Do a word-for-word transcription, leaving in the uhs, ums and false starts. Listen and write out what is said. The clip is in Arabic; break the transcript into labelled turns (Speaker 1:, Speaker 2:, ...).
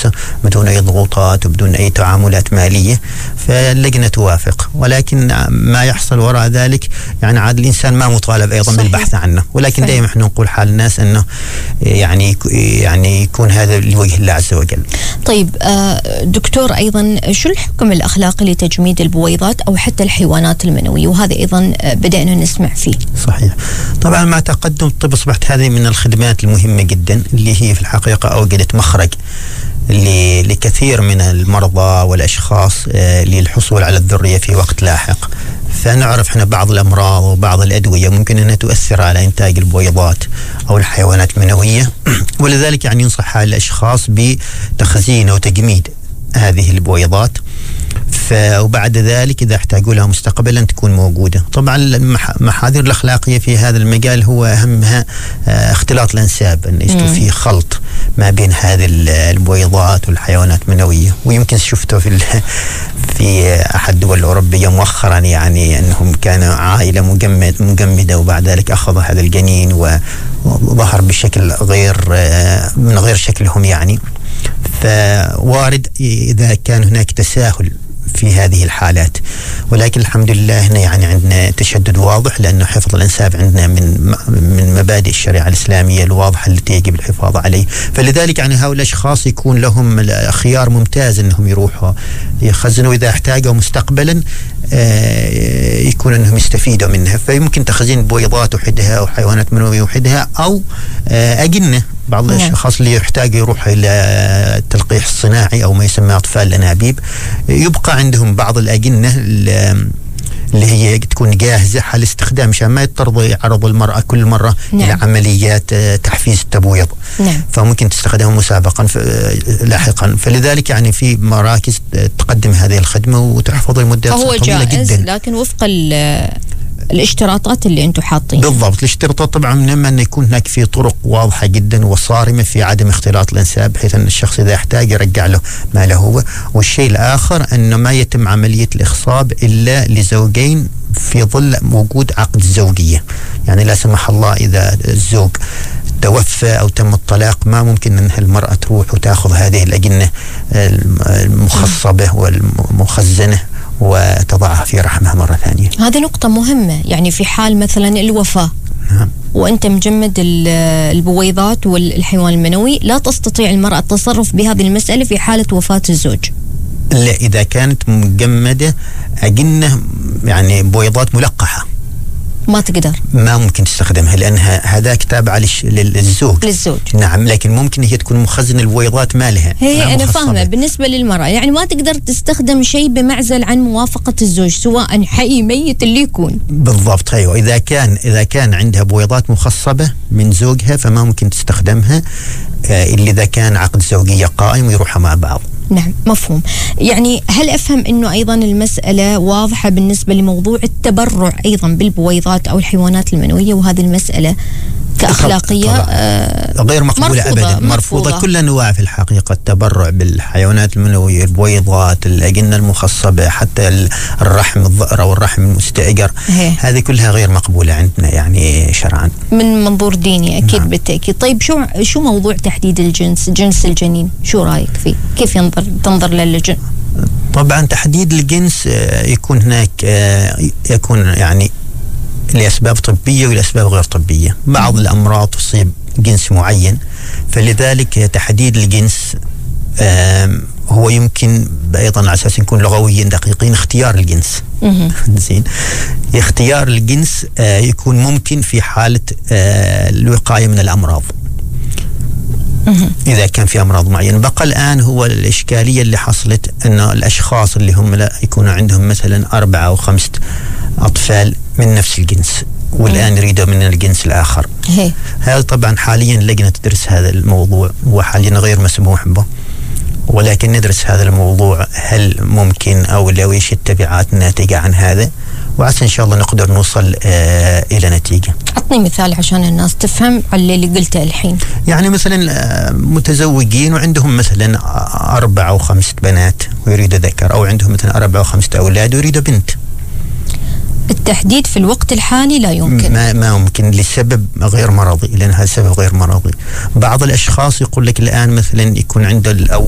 Speaker 1: نفسه بدون أي ضغوطات وبدون أي تعاملات مالية، فاللجنة توافق. ولكن ما يحصل وراء ذلك يعني عاد الإنسان ما مطالب أيضا صحيح. بالبحث عنه، ولكن دائما احنا نقول حال الناس أنه يعني يعني يكون هذا لوجه الله عز وجل.
Speaker 2: طيب دكتور، أيضا شو الحكم الأخلاقي لتجميد البويضات أو حتى الحيوانات المنوية؟ وهذا أيضا بدأنا نسمع فيه.
Speaker 1: صحيح. طبعا مع تقدم الطب أصبحت هذه من الخدمات المهمة جدا اللي هي في الحقيقة أوجدت مخرج لكثير من المرضى والأشخاص للحصول على الذرية في وقت لاحق. فنعرف احنا بعض الأمراض وبعض الأدوية ممكن أنها تؤثر على إنتاج البويضات أو الحيوانات المنوية، ولذلك يعني ينصح الأشخاص بتخزين أو تجميد هذه البويضات، وبعد ذلك إذا احتاجوا لها مستقبلا تكون موجودة. طبعا المحاذير الأخلاقية في هذا المجال هو أهمها اختلاط الأنساب، أن يصير في خلط ما بين هذه البويضات والحيوانات المنوية. ويمكن شفته في في أحد الدول الأوروبية مؤخرا يعني أنهم كانوا عائلة مجمد مجمدة وبعد ذلك أخذ هذا الجنين وظهر بشكل غير من غير شكلهم يعني. فوارد إذا كان هناك تساهل في هذه الحالات، ولكن الحمد لله هنا يعني عندنا تشدد واضح، لأنه حفظ الأنساب عندنا من من مبادئ الشريعة الإسلامية الواضحة التي يجب الحفاظ عليه. فلذلك يعني هؤلاء الأشخاص يكون لهم خيار ممتاز أنهم يروحوا يخزنوا إذا احتاجوا مستقبلا يكون أنهم يستفيدوا منها. فيمكن تخزين بويضات وحدها وحيوانات منوية وحدها، أو أجنة. بعض الأشخاص اللي يحتاج يروح إلى التلقيح الصناعي أو ما يسمى أطفال الأنابيب، يبقى عندهم بعض الأجنة اللي هي تكون جاهزة حال استخدام، مشان ما يضطر يعرض المرأة كل مرة نعم. إلى عمليات تحفيز التبويض نعم. فممكن تستخدمه مسابقا لاحقا. فلذلك يعني في مراكز تقدم هذه الخدمة وتحفظ المدة طويلة جدا،
Speaker 2: لكن وفق الاشتراطات اللي انتم حاطين.
Speaker 1: بالضبط. الاشتراطات طبعا منها أن يكون هناك في طرق واضحة جدا وصارمة في عدم اختلاط الأنساب، بحيث أن الشخص إذا احتاج يرجع له ما له هو. والشيء الآخر أنه ما يتم عملية الإخصاب إلا لزوجين في ظل وجود عقد الزوجية. يعني لا سمح الله إذا الزوج توفى أو تم الطلاق، ما ممكن أن المرأة تروح وتأخذ هذه الأجنة المخصبة والمخزنة وتضعها في رحمها مرة ثانية.
Speaker 2: هذه نقطة مهمة، يعني في حال مثلا الوفاة نعم. وأنت مجمد البويضات والحيوان المنوي، لا تستطيع المرأة التصرف بهذه المسألة في حالة وفاة الزوج.
Speaker 1: لا، إذا كانت مجمدة أجنة يعني بويضات ملقحة
Speaker 2: ما تقدر،
Speaker 1: ما ممكن تستخدمها، لأنها هذاك تابعة للزوج
Speaker 2: للزوج
Speaker 1: نعم. لكن ممكن هي تكون مخزن البويضات مالها.
Speaker 2: هي أنا فاهمة. بالنسبة للمرأة يعني ما تقدر تستخدم شيء بمعزل عن موافقة الزوج، سواء حي ميت اللي يكون.
Speaker 1: بالضبط. أيوة. إذا كان إذا كان عندها بويضات مخصبة من زوجها فما ممكن تستخدمها إلا إذا كان عقد زوجية قائم ويروحوا مع بعض.
Speaker 2: نعم مفهوم. يعني هل أفهم أنه أيضا المسألة واضحة بالنسبة لموضوع التبرع أيضا بالبويضات أو الحيوانات المنوية، وهذه المسألة كأخلاقية آه
Speaker 1: غير مقبولة
Speaker 2: مرفوضة
Speaker 1: أبدا
Speaker 2: مرفوضة.
Speaker 1: مرفوضة كل أنواع في الحقيقة. التبرع بالحيوانات المنوية، البويضات، الأجنة المخصبة، حتى الرحم الضئر أو الرحم المستأجر، هذه كلها غير مقبولة عندنا يعني شرعا
Speaker 2: من منظور ديني أكيد نعم. بالتأكيد. طيب شو شو موضوع تحديد الجنس، جنس الجنين، شو رأيك فيه؟ كيف ينظر تنظر للجن؟
Speaker 1: طبعا تحديد الجنس يكون هناك يكون يعني لأسباب طبية ولأسباب غير طبية. بعض م. الأمراض تصيب جنس معين، فلذلك تحديد الجنس هو يمكن أيضا على أساس نكون لغويين دقيقين اختيار الجنس. زين. اختيار الجنس يكون ممكن في حالة الوقاية من الأمراض إذا كان في أمراض معينة. بقى الآن هو الإشكالية اللي حصلت أنه الأشخاص اللي هم لا يكون عندهم مثلا أربعة أو خمسة أطفال من نفس الجنس، والآن يريدوا من الجنس الآخر. هذا طبعا حاليا اللجنة تدرس هذا الموضوع، وحاليا غير مسموح به، ولكن ندرس هذا الموضوع هل ممكن أو لا، وإيش التبعات الناتجة عن هذا، وعسى إن شاء الله نقدر نوصل آه إلى نتيجة.
Speaker 2: أعطني مثال عشان الناس تفهم على اللي قلته الحين.
Speaker 1: يعني مثلا آه متزوجين وعندهم مثلا أربعة أو خمسة بنات ويريدوا ذكر، أو عندهم مثلا أربعة أو خمسة أولاد ويريدوا بنت.
Speaker 2: التحديد في الوقت الحالي لا يمكن،
Speaker 1: ما, ما ممكن لسبب غير مرضي، لأن هذا سبب غير مرضي. بعض الأشخاص يقول لك الآن مثلا يكون عنده الأول